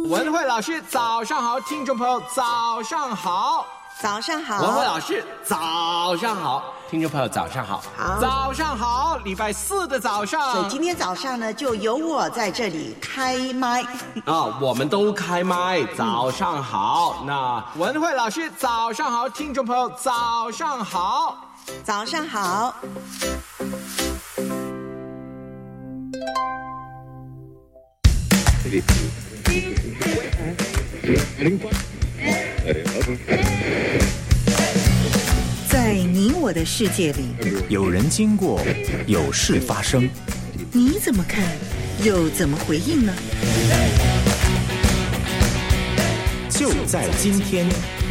文慧老师早上好，听众朋友早上好。 早上好， 文慧老师早上好，听众朋友早上好。 好， 早上好，礼拜四的早上。 所以今天早上呢，就由我在这里开麦啊，我们都开麦。早上好，那文慧老师早上好，听众朋友早上好。 早上好。在你我的世界里， 有人经过，有事发生， 你怎么看，又怎么回应呢？ 就在今天。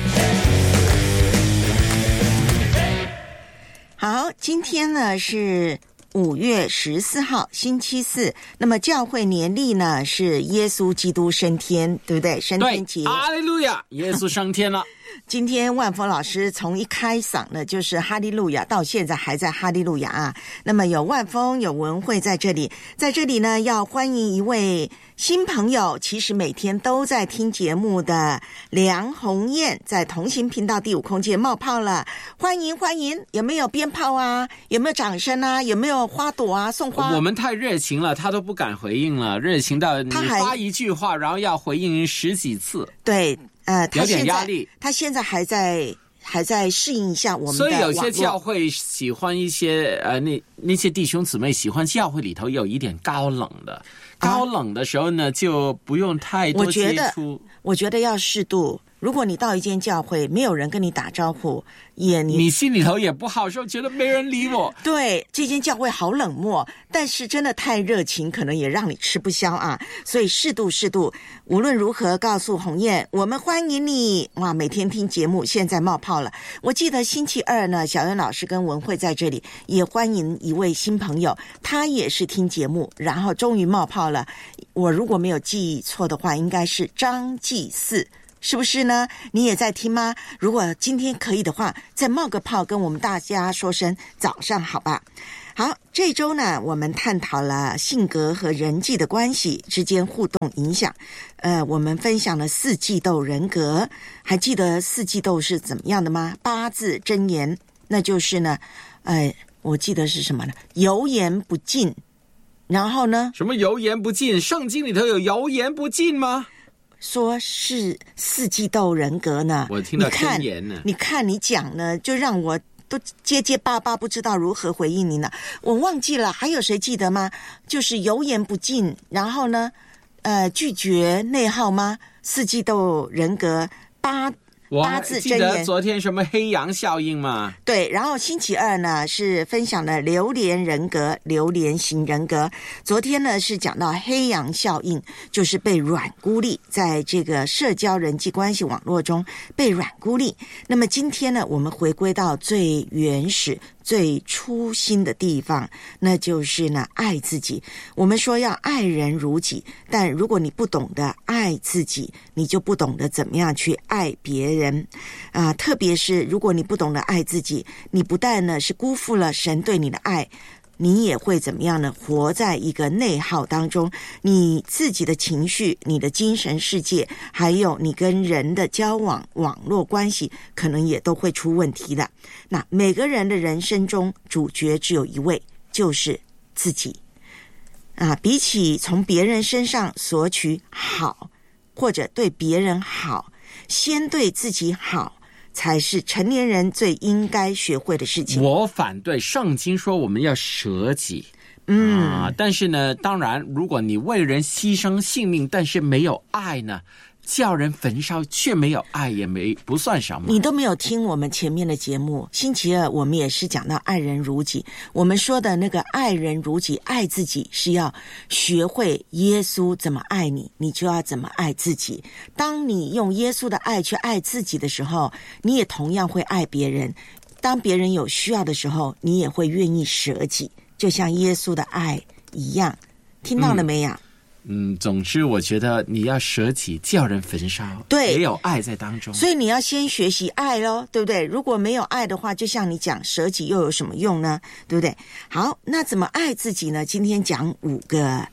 好，今天呢是5月14号星期四，那么教会年历呢是耶稣基督升天，对不对？升天节， 哈利路亚，耶稣升天了。 今天万峰老师从一开嗓呢就是哈利路亚，到现在还在哈利路亚啊。那么有万峰有文慧在这里，在这里呢要欢迎一位新朋友，其实每天都在听节目的梁鸿燕，在同行频道第5空间冒泡了，欢迎欢迎！有没有鞭炮啊？有没有掌声啊？有没有花朵啊？送花？ 我们太热情了，他都不敢回应了，热情到你发一句话，然后要回应10几次。 对。 有点压力， 他现在还在适应一下我们的网络。 所以有些教会喜欢一些那些弟兄姊妹喜欢教会里头有一点高冷的，高冷的时候呢就不用太多接触。 我觉得要适度。如果你到一间教会没有人跟你打招呼，你心里头也不好受，觉得没人理我。 对，这间教会好冷漠，但是真的太热情可能也让你吃不消啊。所以适度，无论如何告诉鸿燕，我们欢迎你。哇，每天听节目，现在冒泡了。我记得星期二呢，小恩老师跟文慧在这里也欢迎一位新朋友，他也是听节目，然后终于冒泡了。我如果没有记错的话，应该是张祭祀。是不是呢？你也在听吗？如果今天可以的话，再冒个泡跟我们大家说声早上好吧。好，这周呢我们探讨了性格和人际的关系之间互动影响。我们分享了4季斗人格，还记得4季斗是怎么样的吗？8字真言，那就是呢我记得是什么呢？油盐不进。然后呢？ 什么油盐不进？圣经里头有油盐不进吗？ 说是4季斗人格呢， 我听到真言呢。 你看你讲呢，就让我都结结巴巴，不知道如何回应你呢。我忘记了，还有谁记得吗？就是油盐不进，然后呢，拒绝内耗吗？4季斗人格8字真言。 我记得昨天什么黑羊效应嘛？ 对，然后星期二呢是分享了榴莲人格、榴莲型人格。昨天呢是讲到黑羊效应，就是被软孤立，在这个社交人际关系网络中被软孤立。那么今天呢，我们回归到最原始、最初心的地方，那就是呢爱自己。我们说要爱人如己，但如果你不懂得爱自己，你就不懂得怎么样去爱别人特别是如果你不懂得爱自己，你不但呢是辜负了神对你的爱，你也会怎么样呢？活在一个内耗当中，你自己的情绪、你的精神世界，还有你跟人的交往、网络关系，可能也都会出问题的。那每个人的人生中，主角只有一位，就是自己比起从别人身上索取好，或者对别人好，先对自己好，才是成年人最应该学会的事情。 我反对，圣经说我们要舍己。但是呢，当然，如果你为人牺牲性命，但是没有爱呢，叫人焚烧却没有爱，也不算什么。 你都没有听我们前面的节目，星期二我们也是讲到爱人如己。我们说的那个爱人如己，爱自己是要学会耶稣怎么爱你，你就要怎么爱自己。当你用耶稣的爱去爱自己的时候，你也同样会爱别人。当别人有需要的时候，你也会愿意舍己，就像耶稣的爱一样。听到了没有？ 总之我觉得你要舍己，叫人焚烧， 对， 也有爱在当中。 所以你要先学习爱咯，对不对？如果没有爱的话，就像你讲舍己又有什么用呢？对不对？好，那怎么爱自己呢？今天讲5个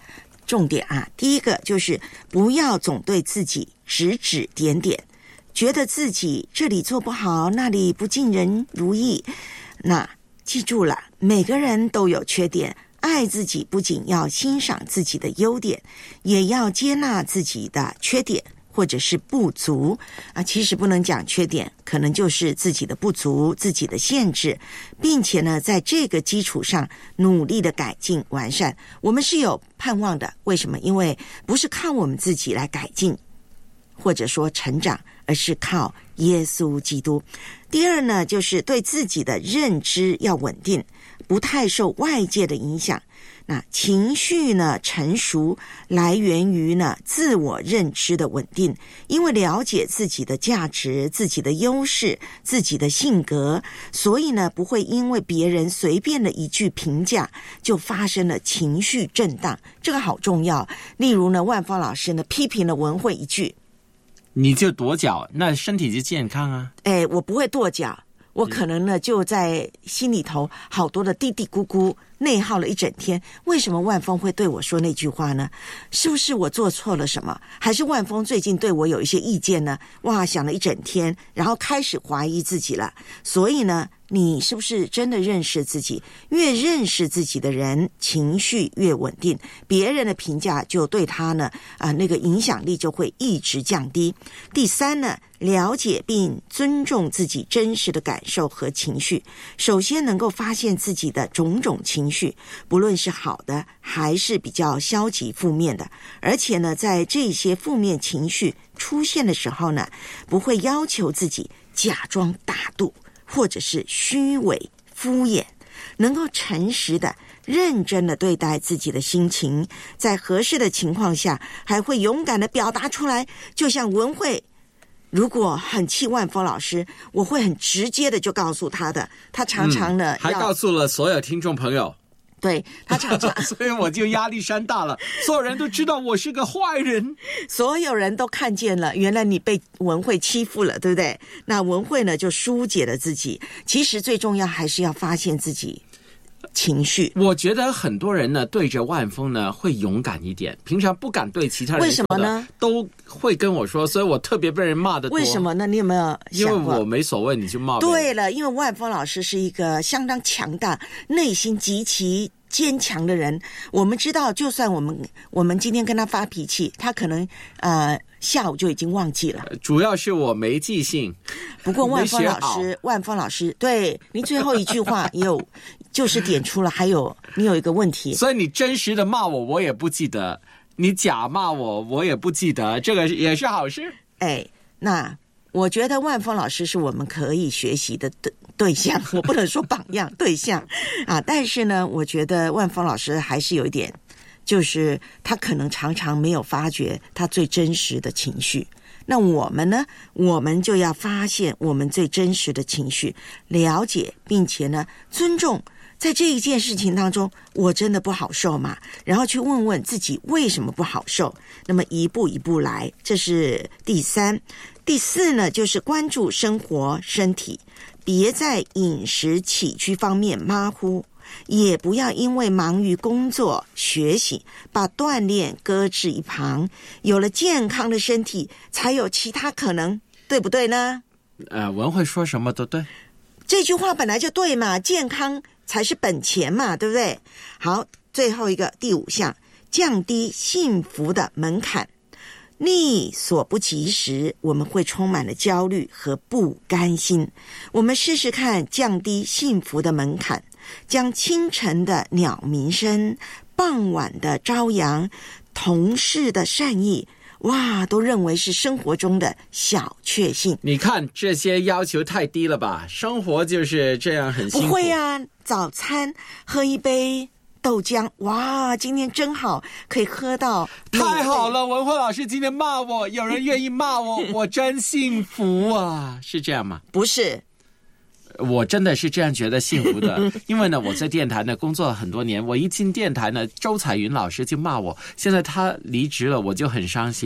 重点啊，第一个就是不要总对自己指指点点，觉得自己这里做不好，那里不尽人如意。那记住了，每个人都有缺点，爱自己不仅要欣赏自己的优点，也要接纳自己的缺点或者是不足啊。其实不能讲缺点，可能就是自己的不足、自己的限制，并且呢，在这个基础上努力的改进完善。我们是有盼望的，为什么？因为不是靠我们自己来改进或者说成长，而是靠耶稣基督。第二呢，就是对自己的认知要稳定，不太受外界的影响。那情绪呢，成熟来源于呢自我认知的稳定，因为了解自己的价值、自己的优势、自己的性格，所以呢不会因为别人随便的一句评价就发生了情绪震荡，这个好重要。例如呢，万芳老师呢批评了文慧一句， 你就跺脚，那身体就健康啊。 我不会跺脚，我可能呢就在心里头好多的嘀嘀咕咕，内耗了一整天。为什么万峰会对我说那句话呢？是不是我做错了什么？还是万峰最近对我有一些意见呢？哇，想了一整天，然后开始怀疑自己了。所以呢，你是不是真的认识自己？越认识自己的人，情绪越稳定，别人的评价就对他呢那个影响力就会一直降低。第三呢，了解并尊重自己真实的感受和情绪。首先能够发现自己的种种情绪，不论是好的还是比较消极负面的，而且呢，在这些负面情绪出现的时候呢，不会要求自己假装大度或者是虚伪敷衍，能够诚实的认真的对待自己的心情，在合适的情况下还会勇敢的表达出来。就像文慧如果很气万峰老师，我会很直接的就告诉他的，他常常呢还告诉了所有听众朋友， 对，他常常所以我就压力山大了，所有人都知道我是个坏人， 所有人都看见了，原来你被文慧欺负了，对不对？那文慧呢就疏解了自己。其实最重要还是要发现自己情绪。 我觉得很多人呢对着万峰呢会勇敢一点，平常不敢对其他人说的， 为什么呢？ 都会跟我说，所以我特别被人骂的多。 为什么呢？你有没有想过？ 因为我没所谓，你就骂。 对了，因为万峰老师是一个相当强大、内心极其坚强的人。我们知道，就算我们今天跟他发脾气，他可能下午就已经忘记了。 主要是我没记性。 不过万峰老师，对你最后一句话也有，就是点出了，还有你有一个问题。 所以你真实的骂我，我也不记得；你假骂我，我也不记得。这个也是好事。 那我觉得万峰老师是我们可以学习的对象，我不能说榜样对象啊。但是呢，我觉得万峰老师还是有一点，就是他可能常常没有发觉他最真实的情绪。那我们呢，我们就要发现我们最真实的情绪，了解并且呢尊重。在这一件事情当中，我真的不好受嘛？然后去问问自己为什么不好受，那么一步一步来，这是第三。第四呢，就是关注生活身体，别在饮食起居方面马虎，也不要因为忙于工作学习把锻炼搁置一旁。有了健康的身体，才有其他可能，对不对呢？ 文慧说什么都对， 这句话本来就对嘛，健康才是本钱嘛，对不对？好，最后一个第5项，降低幸福的门槛。力所不及时，我们会充满了焦虑和不甘心。我们试试看降低幸福的门槛，将清晨的鸟鸣声、傍晚的朝阳、同事的善意，哇，都认为是生活中的小确幸。 你看这些要求太低了吧？生活就是这样很辛苦。 不会啊，早餐喝一杯豆浆，哇，今天真好，可以喝到。 太好了，文慧老师今天骂我，有人愿意骂我，我真幸福啊！是这样吗？ 不是。 我真的是这样觉得幸福的，因为呢，我在电台呢工作了很多年，我一进电台呢，周彩云老师就骂我，现在他离职了，我就很伤心。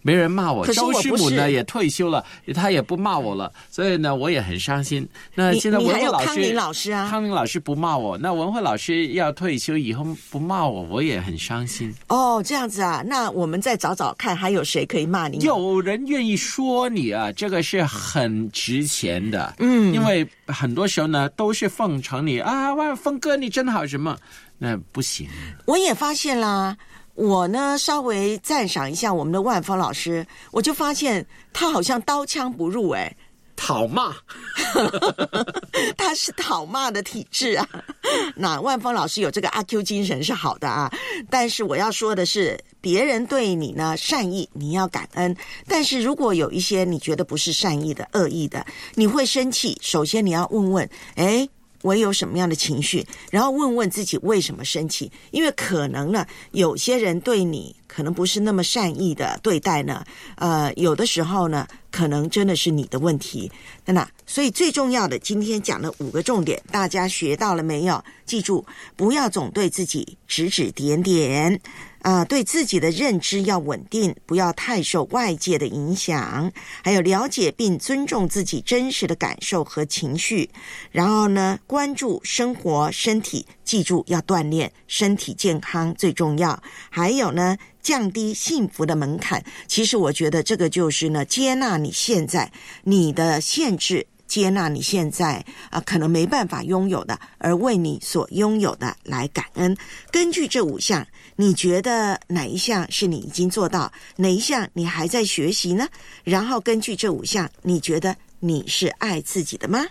没人骂我。 可是我周师母呢也退休了，他也不骂我了，所以呢我也很伤心。那现在文慧老师， 康宁老师啊， 康宁老师不骂我，那文慧老师要退休以后不骂我，我也很伤心。 哦，这样子啊，那我们再找找看，还有谁可以骂你？ 有人愿意说你啊，这个是很值钱的。因为很多时候呢都是奉承你啊，哇，峰哥你真好什么，那不行。 我也发现啦。我呢稍微赞赏一下我们的万峰老师，我就发现他好像刀枪不入哎， 讨骂， 他是讨骂的体质啊。那万峰老师有这个阿 Q 精神是好的啊，但是我要说的是，别人对你呢善意，你要感恩。但是如果有一些你觉得不是善意的、恶意的，你会生气。首先你要问问，我有什么样的情绪，然后问问自己为什么生气，因为可能呢有些人对你可能不是那么善意的对待呢，有的时候呢可能真的是你的问题。那所以最重要的今天讲了5个重点，大家学到了没有？记住，不要总对自己指指点点，对自己的认知要稳定，不要太受外界的影响，还有了解并尊重自己真实的感受和情绪，然后呢关注生活身体，记住要锻炼，身体健康最重要。还有呢降低幸福的门槛，其实我觉得这个就是呢接纳你现在你的限制，接纳你现在可能没办法拥有的，而为你所拥有的来感恩。根据这5项，你觉得哪一项是你已经做到，哪一项你还在学习呢？然后根据这5项，你觉得你是爱自己的吗？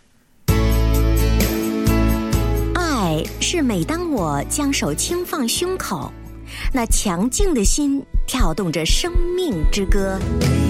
爱是每当我将手轻放胸口，那强劲的心跳动着生命之歌。